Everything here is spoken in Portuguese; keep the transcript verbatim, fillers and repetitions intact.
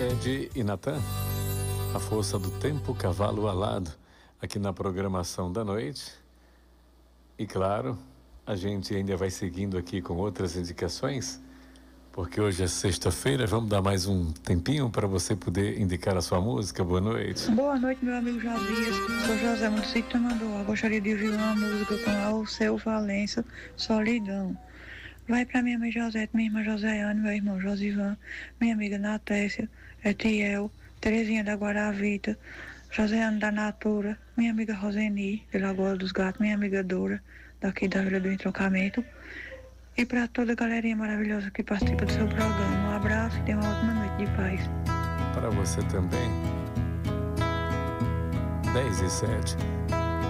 Ed e Natan, A Força do Tempo, Cavalo Alado, aqui na programação da noite. E claro, a gente ainda vai seguindo aqui com outras indicações, porque hoje é sexta-feira, vamos dar mais um tempinho para você poder indicar a sua música. Boa noite. Boa noite, meu amigo Josias. Sou José Município Tamanduá. Gostaria de ouvir uma música com Alceu Valença, Solidão. Vai para minha mãe Josete, minha irmã Joséane, meu irmão Josivan, minha amiga Natécia, Etiel, Terezinha da Guaravita, Joséane da Natura, minha amiga Roseni, de Lagoa dos Gatos, minha amiga Dora, daqui da Vila do Entroncamento. E para toda a galerinha maravilhosa que participa do seu programa, um abraço e tenha uma ótima noite de paz. Para você também. dez e sete.